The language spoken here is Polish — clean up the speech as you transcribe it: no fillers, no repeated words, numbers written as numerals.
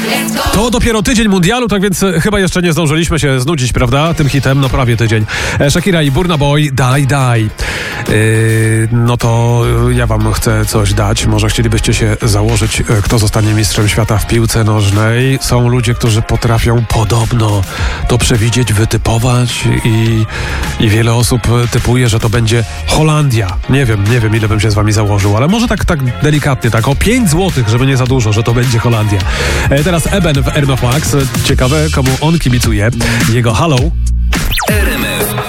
To dopiero tydzień mundialu, tak więc chyba jeszcze nie zdążyliśmy się znudzić, prawda? Tym hitem, no prawie tydzień. Shakira i Burna Boy, Die. No to ja wam chcę coś dać. Może chcielibyście się założyć, kto zostanie mistrzem świata w piłce nożnej. Są ludzie, którzy potrafią podobno to przewidzieć, wytypować i wiele osób typuje, że to będzie Holandia. Nie wiem ile bym się z wami założył, ale może tak delikatnie, tak o 5 złotych, żeby nie za dużo, że to będzie Holandia. Teraz Eben w RMF Max. Ciekawe, komu on kibicuje. Jego Halo. RMF